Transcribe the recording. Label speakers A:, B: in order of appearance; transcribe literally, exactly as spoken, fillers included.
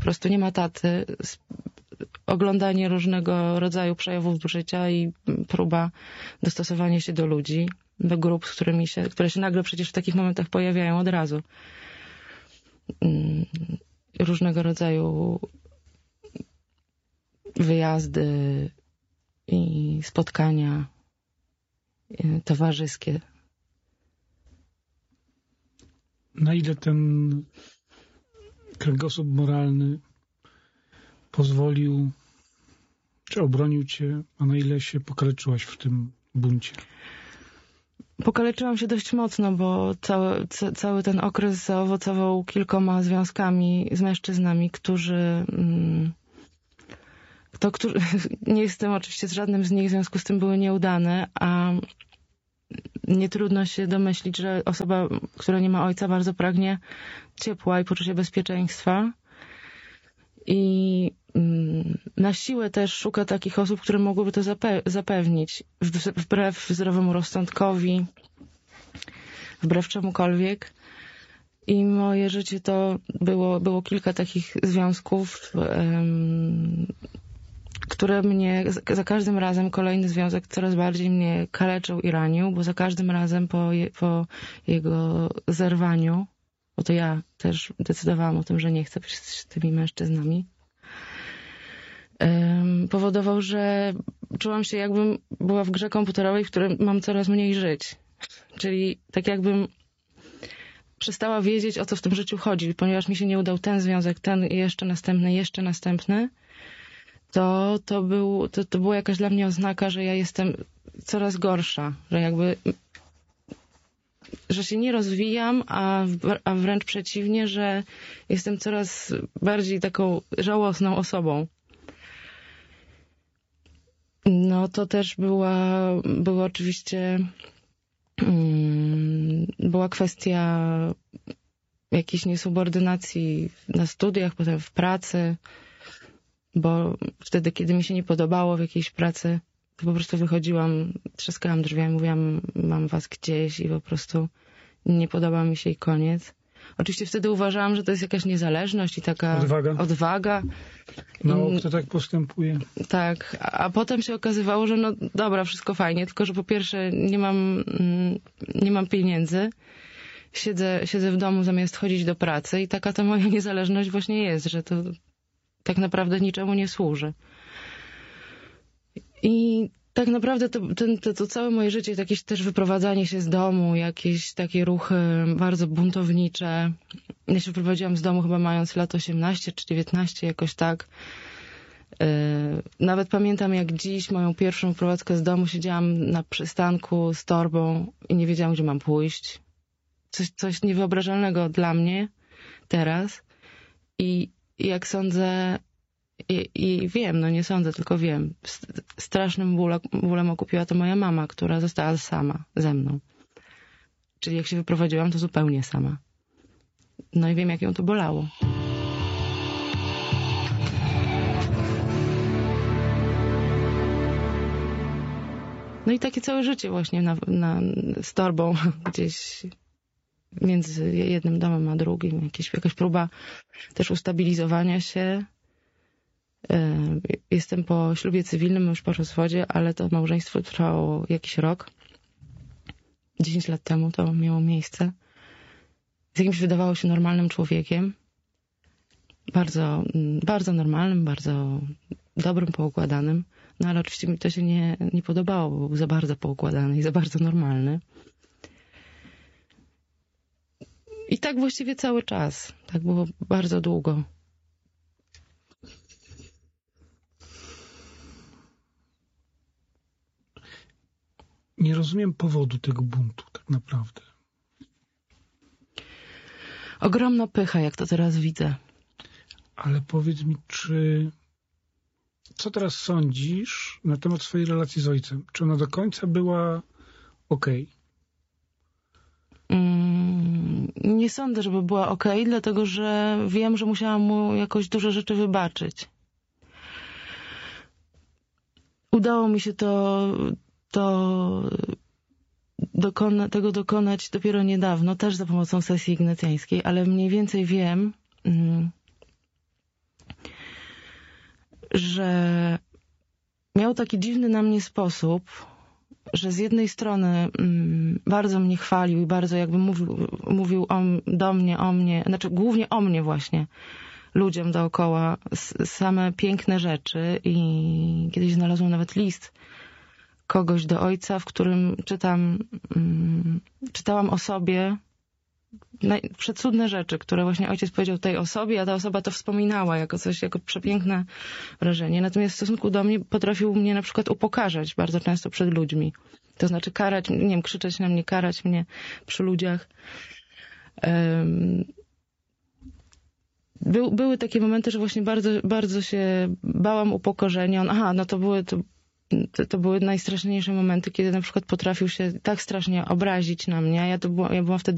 A: prostu nie ma taty. Oglądanie różnego rodzaju przejawów życia i próba dostosowania się do ludzi, do grup, z którymi się, które się nagle przecież w takich momentach pojawiają od razu. Różnego rodzaju wyjazdy i spotkania towarzyskie.
B: Na ile ten kręgosłup moralny pozwolił, czy obronił cię, a na ile się pokaleczyłaś w tym buncie?
A: Pokaleczyłam się dość mocno, bo cały, ca, cały ten okres zaowocował kilkoma związkami z mężczyznami, którzy... Mm, to, którzy nie jestem oczywiście z żadnym z nich, w związku z tym były nieudane, a nie trudno się domyślić, że osoba, która nie ma ojca, bardzo pragnie ciepła i poczucia bezpieczeństwa. I mm, na siłę też szuka takich osób, które mogłyby to zape- zapewnić. Wbrew zdrowemu rozsądkowi, wbrew czemukolwiek. I moje życie to było, było kilka takich związków, um, które mnie, za każdym razem kolejny związek coraz bardziej mnie kaleczył i ranił, bo za każdym razem po, je, po jego zerwaniu, bo to ja też decydowałam o tym, że nie chcę być z tymi mężczyznami, um, powodował, że czułam się, jakbym była w grze komputerowej, w której mam coraz mniej żyć. Czyli tak jakbym przestała wiedzieć, o co w tym życiu chodzi, ponieważ mi się nie udał ten związek, ten i jeszcze następny, jeszcze następny, to, to, był, to, to była jakaś dla mnie oznaka, że ja jestem coraz gorsza, że jakby, że się nie rozwijam, a, a wręcz przeciwnie, że jestem coraz bardziej taką żałosną osobą. No to też była, była oczywiście, um, była kwestia jakiejś niesubordynacji na studiach, potem w pracy, bo wtedy, kiedy mi się nie podobało w jakiejś pracy, to po prostu wychodziłam, trzaskałam drzwiami, mówiłam, mam was gdzieś i po prostu nie podoba mi się i koniec. Oczywiście wtedy uważałam, że to jest jakaś niezależność i taka
B: odwaga.
A: odwaga.
B: Mało kto tak postępuje.
A: Tak, a, a potem się okazywało, że no dobra, wszystko fajnie, tylko że po pierwsze nie mam, nie mam pieniędzy, siedzę, siedzę w domu zamiast chodzić do pracy i taka ta moja niezależność właśnie jest, że to tak naprawdę niczemu nie służy. I tak naprawdę to, ten, to, to całe moje życie, jakieś też wyprowadzanie się z domu, jakieś takie ruchy bardzo buntownicze. Ja się wyprowadziłam z domu chyba mając lat osiemnaście czy dziewiętnaście, jakoś tak. Yy, nawet pamiętam jak dziś moją pierwszą wyprowadzkę z domu, siedziałam na przystanku z torbą i nie wiedziałam, gdzie mam pójść. Coś, coś niewyobrażalnego dla mnie teraz. I I jak sądzę, i, i wiem, no nie sądzę, tylko wiem, strasznym bólem, bólem okupiła to moja mama, która została sama ze mną. Czyli jak się wyprowadziłam, to zupełnie sama. No i wiem, jak ją to bolało. No i takie całe życie właśnie na, na, z torbą gdzieś między jednym domem a drugim, jakieś, jakaś próba też ustabilizowania się. Jestem po ślubie cywilnym, już po rozwodzie, ale to małżeństwo trwało jakiś rok. Dziesięć lat temu to miało miejsce. Z jakimś wydawało się normalnym człowiekiem. Bardzo, bardzo normalnym, bardzo dobrym, poukładanym. No ale oczywiście mi to się nie, nie podobało, bo był za bardzo poukładany i za bardzo normalny. I tak właściwie cały czas. Tak było bardzo długo.
B: Nie rozumiem powodu tego buntu, tak naprawdę.
A: Ogromna pycha, jak to teraz widzę.
B: Ale powiedz mi, czy... Co teraz sądzisz na temat swojej relacji z ojcem? Czy ona do końca była okej?
A: Mm, nie sądzę, żeby była okej, dlatego że wiem, że musiałam mu jakoś dużo rzeczy wybaczyć. Udało mi się to, to dokona, tego dokonać dopiero niedawno, też za pomocą sesji ignacjańskiej, ale mniej więcej wiem, że miał taki dziwny na mnie sposób, że z jednej strony mm, bardzo mnie chwalił i bardzo jakby mówił, mówił o, do mnie, o mnie, znaczy głównie o mnie właśnie, ludziom dookoła, s, same piękne rzeczy i kiedyś znalazłam nawet list kogoś do ojca, w którym czytam, mm, czytałam o sobie naj, przecudne rzeczy, które właśnie ojciec powiedział tej osobie, a ta osoba to wspominała jako coś, jako przepiękne wrażenie. Natomiast w stosunku do mnie potrafił mnie na przykład upokarzać bardzo często przed ludźmi. To znaczy karać, nie wiem, krzyczeć na mnie, karać mnie przy ludziach. Um, był, były takie momenty, że właśnie bardzo, bardzo się bałam upokorzenia. On, aha, no to były, to, to, to były najstraszniejsze momenty, kiedy na przykład potrafił się tak strasznie obrazić na mnie, a ja, to była, ja byłam wtedy